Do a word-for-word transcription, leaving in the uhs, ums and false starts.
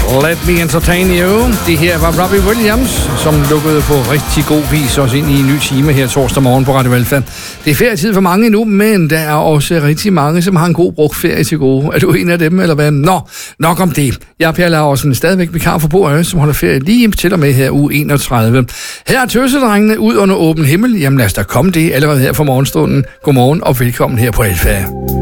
Let Me Entertain You. Det her var Robbie Williams, som lukkede på rigtig god vis også ind i en ny time her torsdag morgen på Radio Velfærd. Det er ferietid for mange nu, men der er også rigtig mange, som har en god brugt ferie til gode. Er du en af dem, eller hvad? Nå, nok om det. Jeg er Per Laursen, stadigvæk vikar for Bo Øje, som holder ferie lige til og med her uge enogtredive. Her er tøsedrengene ud under åben himmel. Jamen lad os da komme det allerede her for morgenstunden. Godmorgen og velkommen her på Velfærd.